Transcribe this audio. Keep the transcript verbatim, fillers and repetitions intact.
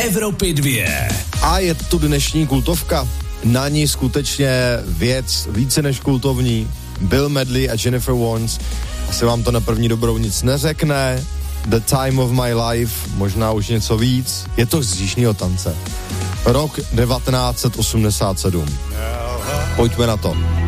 Evropy dvě. A je tu dnešní kultovka. Na ní skutečně věc více než kultovní. Bill Medley a Jennifer Warnes. Asi vám to na první dobrou nic neřekne. The Time of My Life, možná už něco víc. Je to z Říšního tance. Rok devatenáct set osmdesát sedm. Pojďme na to.